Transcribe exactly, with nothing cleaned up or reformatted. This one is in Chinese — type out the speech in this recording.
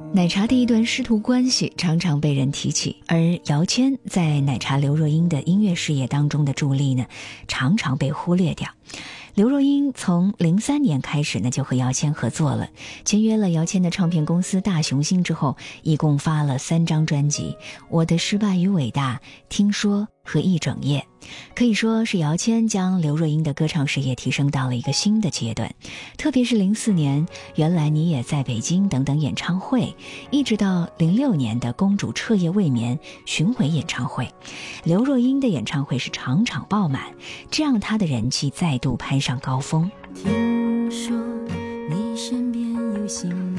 奶茶的一段师徒关系常常被人提起，而姚谦在奶茶刘若英的音乐事业当中的助力呢，常常被忽略掉。刘若英从零三年开始呢，就和姚谦合作了，签约了姚谦的唱片公司大雄星之后，一共发了三张专辑，《我的失败与伟大》、《听说》和《一整夜》，可以说是姚谦将刘若英的歌唱事业提升到了一个新的阶段。特别是零四年《原来你也在北京》等等演唱会，一直到零六年的《公主彻夜未眠》巡回演唱会，刘若英的演唱会是场场爆满，这让她的人气再度攀上高峰。 听说你身边有新